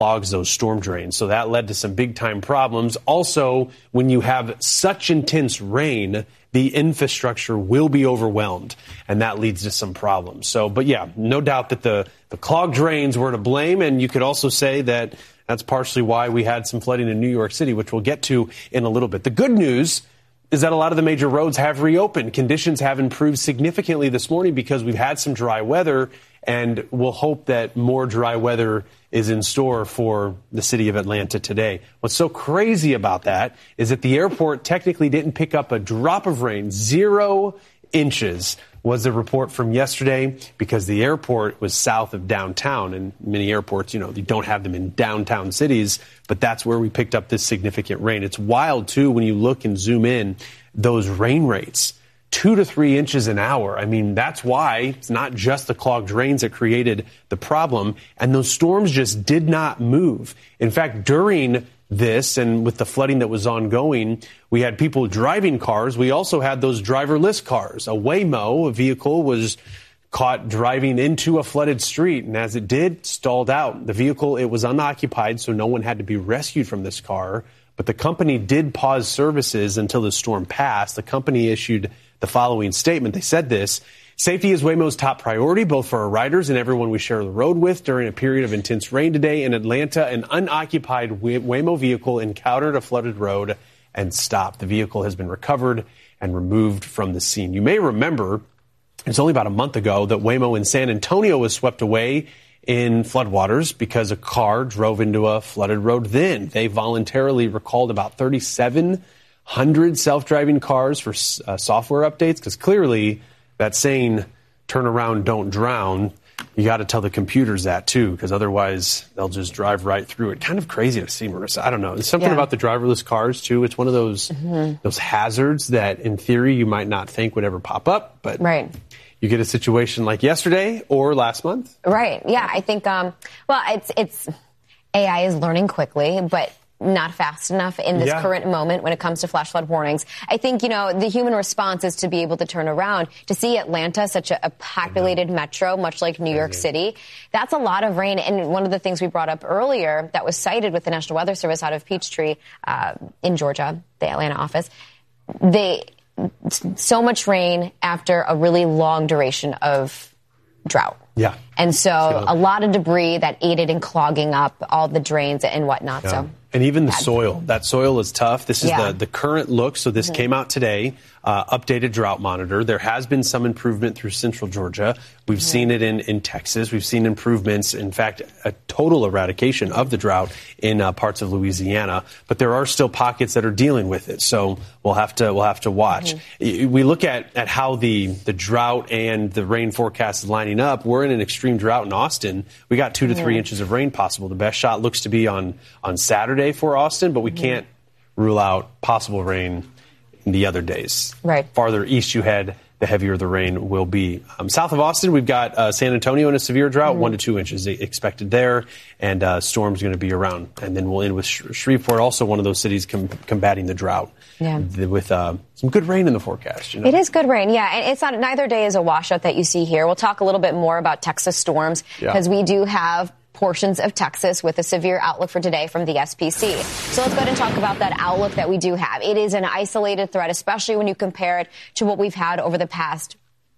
clogs those storm drains. So that led to some big time problems. Also, when you have such intense rain, the infrastructure will be overwhelmed, and that leads to some problems. So, but yeah, no doubt that the clogged drains were to blame, and you could also say that that's partially why we had some flooding in New York City, which we'll get to in a little bit. The good news is that a lot of the major roads have reopened. Conditions have improved significantly this morning because we've had some dry weather, and we'll hope that more dry weather is in store for the city of Atlanta today. What's so crazy about that is that the airport technically didn't pick up a drop of rain. 0 inches was the report from yesterday because the airport was south of downtown, and many airports, you don't have them in downtown cities, but that's where we picked up this significant rain. It's wild, too, when you look and zoom in, those rain rates. 2 to 3 inches an hour. I mean, that's why it's not just the clogged drains that created the problem. And those storms just did not move. In fact, during this and with the flooding that was ongoing, we had people driving cars. We also had those driverless cars. A Waymo, a vehicle, was caught driving into a flooded street. And as it did, stalled out. The vehicle, it was unoccupied, so no one had to be rescued from this car. But the company did pause services until the storm passed. The company issued the following statement. They said this: safety is Waymo's top priority, both for our riders and everyone we share the road with. During a period of intense rain today in Atlanta, an unoccupied Waymo vehicle encountered a flooded road and stopped. The vehicle has been recovered and removed from the scene. You may remember it's only about a month ago that Waymo in San Antonio was swept away in floodwaters because a car drove into a flooded road. Then they voluntarily recalled about 3,700 self-driving cars for software updates, because clearly that saying, turn around, don't drown, you got to tell the computers that, too, because otherwise they'll just drive right through it. Kind of crazy to see, Marissa. I don't know. There's something about the driverless cars, too. It's one of those hazards that, in theory, you might not think would ever pop up. But you get a situation like yesterday or last month. Right. Yeah, I think, it's AI is learning quickly, but not fast enough in this current moment when it comes to flash flood warnings. I think, the human response is to be able to turn around. To see Atlanta, such a populated metro, much like New York City, that's a lot of rain. And one of the things we brought up earlier that was cited with the National Weather Service out of Peachtree in Georgia, the Atlanta office, so much rain after a really long duration of drought. Yeah. And so a lot of debris that aided in clogging up all the drains and whatnot. So. And even the soil. That soil is tough. This is the current look. So this came out today, updated drought monitor. There has been some improvement through central Georgia. We've seen it in Texas. We've seen improvements, in fact, a total eradication of the drought in parts of Louisiana. But there are still pockets that are dealing with it. So we'll have to watch. We look at how the drought and the rain forecast is lining up. We're in an extreme drought in Austin. We got 2 to 3 inches of rain possible. The best shot looks to be on Saturday for Austin, but we can't rule out possible rain in the other days. Right. Farther east you head, the heavier the rain will be. South of Austin, we've got San Antonio in a severe drought, 1 to 2 inches expected there, and storms going to be around. And then we'll end with Shreveport, also one of those cities combating the drought with some good rain in the forecast. It is good rain, and it's not, neither day is a washout that you see here. We'll talk a little bit more about Texas storms because we do have portions of Texas with a severe outlook for today from the SPC. So let's go ahead and talk about that outlook that we do have. It is an isolated threat, especially when you compare it to what we've had over the past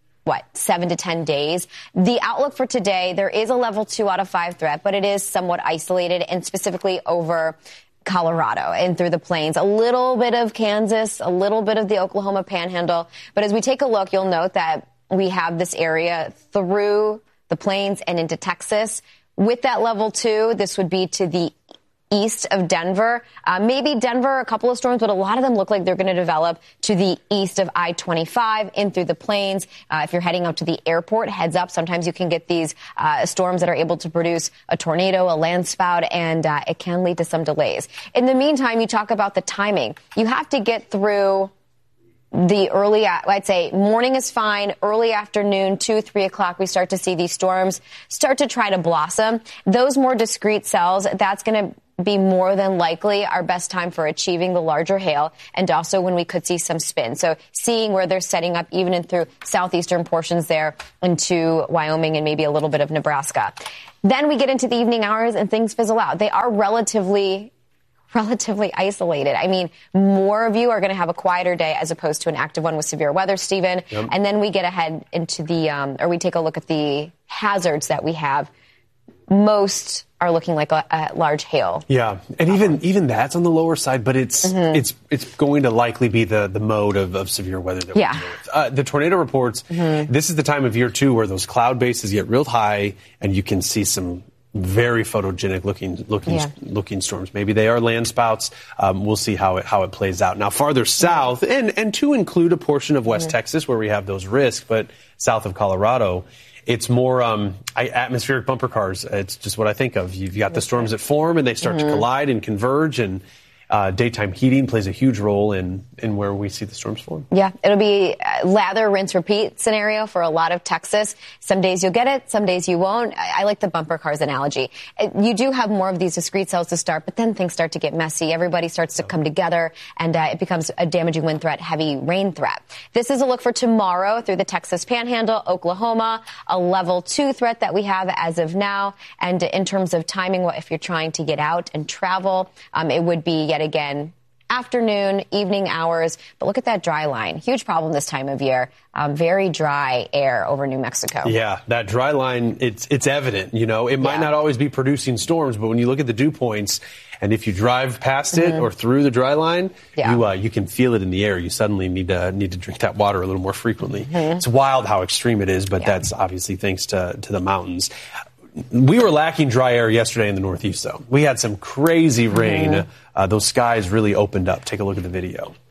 7 to 10 days. The outlook for today, there is a level 2 out of 5 threat, but it is somewhat isolated and specifically over Colorado and through the plains, a little bit of Kansas, a little bit of the Oklahoma Panhandle. But as we take a look, you'll note that we have this area through the plains and into Texas. With that level 2, this would be to the east of Denver. Maybe Denver, a couple of storms, but a lot of them look like they're going to develop to the east of I-25 in through the plains. If you're heading out to the airport, heads up. Sometimes you can get these storms that are able to produce a tornado, a landspout, and it can lead to some delays. In the meantime, you talk about the timing. You have to get through the early, I'd say morning is fine. Early afternoon, 2, 3 o'clock, we start to see these storms start to try to blossom. Those more discrete cells, that's going to be more than likely our best time for achieving the larger hail, and also when we could see some spin. So seeing where they're setting up even in through southeastern portions there into Wyoming and maybe a little bit of Nebraska. Then we get into the evening hours and things fizzle out. They are relatively isolated. I mean, more of you are going to have a quieter day as opposed to an active one with severe weather, Stephen. Yep. And then we get ahead into or we take a look at the hazards that we have. Most are looking like a large hail. Yeah, and even that's on the lower side, but it's going to likely be the mode of severe weather that we deal with. The tornado reports, this is the time of year, too, where those cloud bases get real high, and you can see some very photogenic looking storms. Maybe they are land spouts. We'll see how it plays out. Now, farther south, and to include a portion of West Texas where we have those risks, but south of Colorado, it's more atmospheric bumper cars. It's just what I think of. You've got the storms that form, and they start to collide and converge, and daytime heating plays a huge role in where we see the storms form. Yeah, it'll be a lather, rinse, repeat scenario for a lot of Texas. Some days you'll get it, some days you won't. I like the bumper cars analogy. You do have more of these discrete cells to start, but then things start to get messy. Everybody starts to come together, and it becomes a damaging wind threat, heavy rain threat. This is a look for tomorrow through the Texas Panhandle, Oklahoma, a level 2 threat that we have as of now. And in terms of timing, if you're trying to get out and travel, it would be yet again afternoon, evening hours. But look at that dry line. Huge problem this time of year. Very dry air over New Mexico. Yeah, that dry line, it's evident. You know, it might not always be producing storms, but when you look at the dew points, and if you drive past it or through the dry line, you can feel it in the air. You suddenly need to drink that water a little more frequently. It's wild how extreme it is, but that's obviously thanks to the mountains. We were lacking dry air yesterday in the Northeast, though. We had some crazy rain. Those skies really opened up. Take a look at the video.